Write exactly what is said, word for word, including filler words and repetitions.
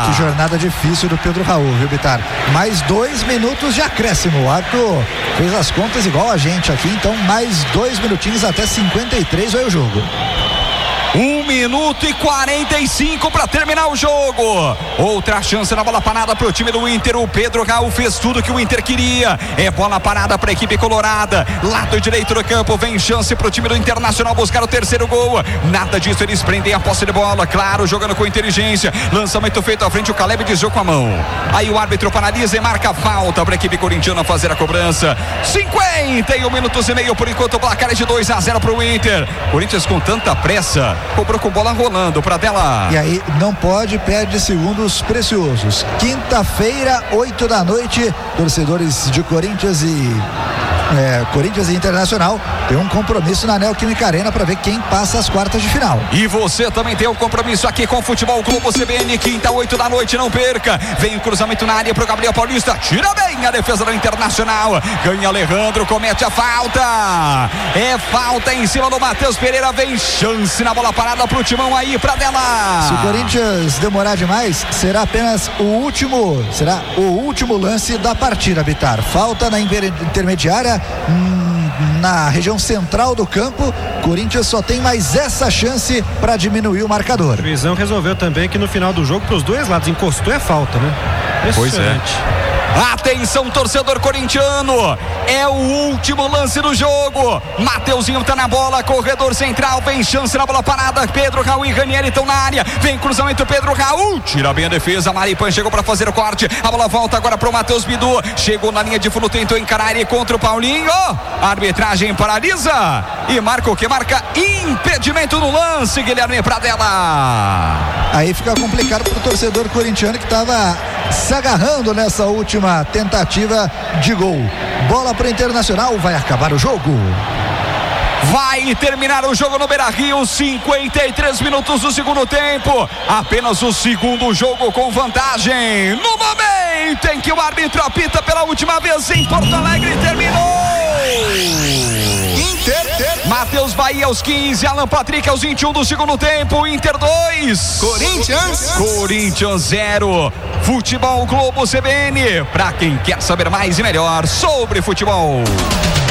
Que jornada difícil do Pedro Raul, viu, Bitar? Mais dois minutos de acréscimo. O Arthur fez as contas igual a gente aqui, então mais dois minutinhos até cinquenta e três vai o jogo. Um minuto e quarenta e cinco para terminar o jogo. Outra chance na bola parada para o time do Inter. O Pedro Raul fez tudo que o Inter queria. É bola parada para a equipe colorada. Lado direito do campo, vem chance para o time do Internacional buscar o terceiro gol. Nada disso, eles prendem a posse de bola. Claro, jogando com inteligência. Lançamento feito à frente, o Caleb desviou com a mão. Aí o árbitro paralisa e marca falta para a equipe corintiana fazer a cobrança. cinquenta e um minutos e meio por enquanto. O placar é de dois a zero para o Inter. Corinthians com tanta pressa. Cobrou com bola rolando para dela. E aí não pode, perde segundos preciosos. Quinta-feira, oito da noite, torcedores de Corinthians e é, Corinthians e Internacional tem um compromisso na Neoquímica Arena para ver quem passa as quartas de final. E você também tem um compromisso aqui com o Futebol Globo C B N, quinta, oito da noite, não perca. Vem o cruzamento na área pro Gabriel Paulista, tira bem a defesa do Internacional, ganha Alejandro, comete a falta, é falta em cima do Matheus Pereira, vem chance na bola parada pro Timão aí, pra dela. Se o Corinthians demorar demais, será apenas o último, será o último lance da partida, Bitar. Falta na intermediária, hum, na região central do campo. Corinthians só tem mais essa chance para diminuir o marcador. O juizão resolveu também que no final do jogo, pros dois lados, encostou é falta, né? Pois é. Atenção, torcedor corintiano, é o último lance do jogo. Mateuzinho tá na bola, corredor central, vem chance na bola parada. Pedro Raul e Ranieri estão na área, vem cruzamento, Pedro Raul tira bem a defesa. Maripan chegou para fazer o corte, a bola volta agora pro Matheus Bidu, chegou na linha de fundo, tentou encarar ele contra o Paulinho. A arbitragem paralisa e marca o que? Marca impedimento no lance, Guilherme Pradella. Aí fica complicado pro torcedor corintiano que tava se agarrando nessa última tentativa de gol. Bola para o Internacional, vai acabar o jogo. Vai terminar o jogo no Beira-Rio, cinquenta e três minutos do segundo tempo. Apenas o segundo jogo com vantagem. No momento em que o árbitro apita pela última vez em Porto Alegre, terminou. Inter, Matheus Bahia aos quinze, Alan Patrick aos vinte e um do segundo tempo. Inter dois, Corinthians Corinthians zero. Futebol Globo C B N, para quem quer saber mais e melhor sobre futebol.